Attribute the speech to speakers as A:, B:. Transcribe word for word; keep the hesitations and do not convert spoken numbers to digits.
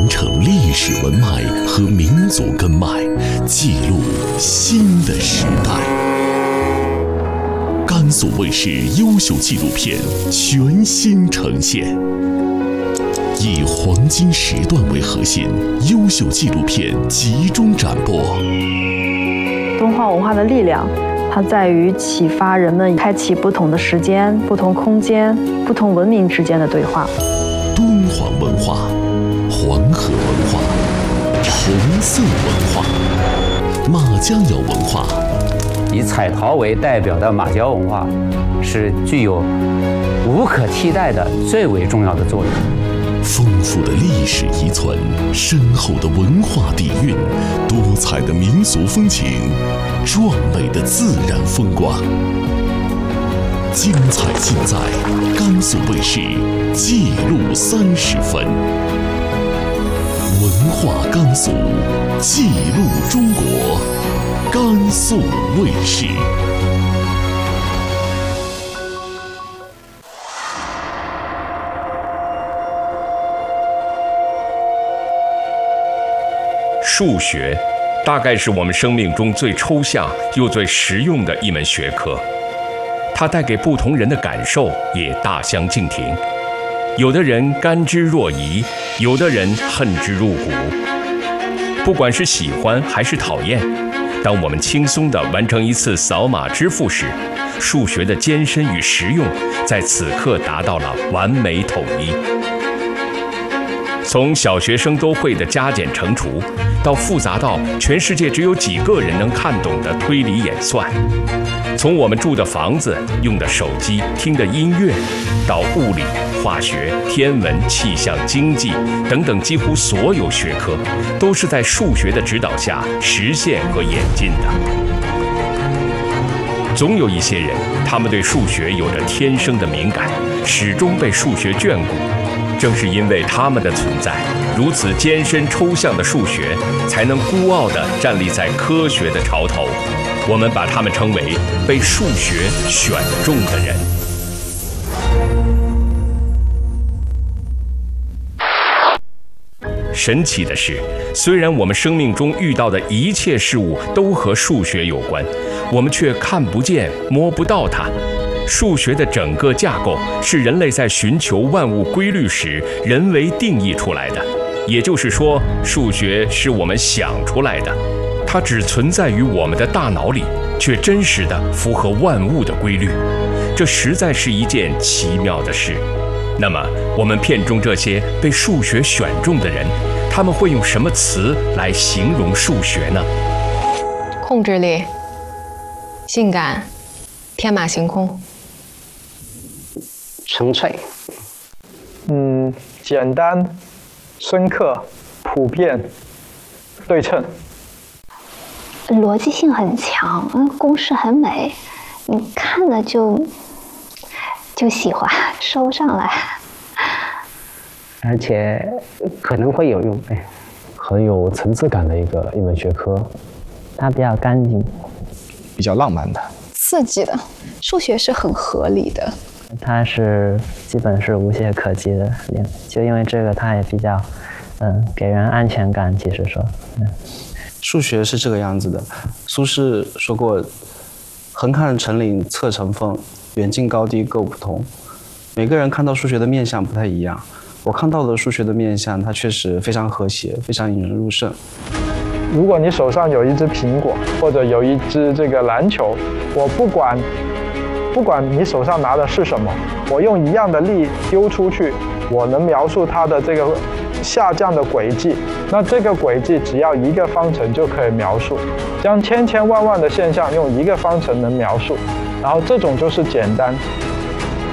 A: 传承历史文脉和民族根脉，记录新的时代。甘肃卫视优秀纪录片全新呈现，以黄金时段为核心，优秀纪录片集中展播。
B: 敦煌文化的力量，它在于启发人们开启不同的时间、不同空间、不同文明之间的对话。
A: 敦煌文化、黄河文化、红色文化、马家窑文化。
C: 以彩陶为代表的马家文化，是具有无可替代的最为重要的作用。
A: 丰富的历史遗存，深厚的文化底蕴，多彩的民俗风情，壮美的自然风光，精彩尽在甘肃卫视记录三十分。文化甘肃，记录中国，甘肃卫视。
D: 数学大概是我们生命中最抽象又最实用的一门学科，它带给不同人的感受也大相径庭。有的人甘之若饴，有的人恨之入骨。不管是喜欢还是讨厌，当我们轻松地完成一次扫码支付时，数学的艰深与实用在此刻达到了完美统一。从小学生都会的加减乘除，到复杂到全世界只有几个人能看懂的推理演算；从我们住的房子、用的手机、听的音乐，到物理、化学、天文、气象、经济等等几乎所有学科，都是在数学的指导下实现和演进的。总有一些人，他们对数学有着天生的敏感，始终被数学眷顾。正是因为他们的存在，如此艰深抽象的数学才能孤傲地站立在科学的潮头。我们把他们称为被数学选中的人。神奇的是，虽然我们生命中遇到的一切事物都和数学有关，我们却看不见、摸不到它。数学的整个架构是人类在寻求万物规律时人为定义出来的，也就是说，数学是我们想出来的，它只存在于我们的大脑里，却真实地符合万物的规律。这实在是一件奇妙的事。那么，我们片中这些被数学选中的人，他们会用什么词来形容数学呢？
E: 控制力、性感、天马行空。
F: 纯粹，
G: 嗯，简单、深刻、普遍、对称。
H: 逻辑性很强，嗯，公式很美，你看了就就喜欢，收上来。
F: 而且可能会有用，哎，
I: 很有层次感的一个一门学科。
F: 它比较干净，
J: 比较浪漫的，
K: 刺激的。数学是很合理的。
F: 它是基本是无懈可击的，就因为这个，它也比较，嗯，给人安全感。其实说，嗯，
J: 数学是这个样子的。苏轼说过：“横看成岭侧成峰，远近高低各不同。”每个人看到数学的面相不太一样。我看到的数学的面相，它确实非常和谐，非常引人入胜。
G: 如果你手上有一只苹果，或者有一只这个篮球，我不管。不管你手上拿的是什么，我用一样的力丢出去，我能描述它的这个下降的轨迹。那这个轨迹只要一个方程就可以描述，将千千万万的现象用一个方程能描述。然后这种就是简单，